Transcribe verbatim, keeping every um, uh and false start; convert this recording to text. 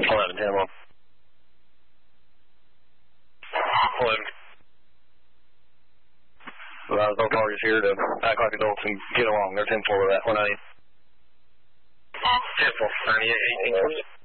eleven ten one. eleven. Well, there's no targets here to act like adults and get along. They're ten four with that. one ninety. ten four, ninety-eight, eighteen.